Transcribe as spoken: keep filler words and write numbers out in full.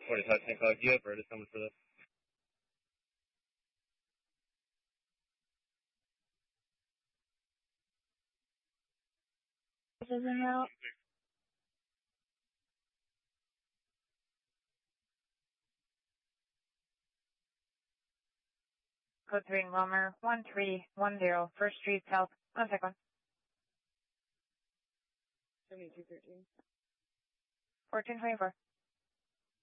forty Touch and call. Do you have Vertus number for this? This is en route. Code three in Wilmer, one three one zero, First Street South. One second. seventy-two thirteen. fourteen twenty-four.